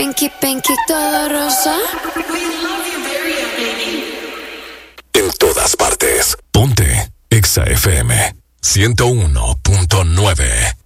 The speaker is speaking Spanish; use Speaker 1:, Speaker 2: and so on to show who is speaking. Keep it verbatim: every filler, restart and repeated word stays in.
Speaker 1: Pinky, pinky, todo rosa.
Speaker 2: En todas partes. Ponte Exa F M ciento uno punto nueve.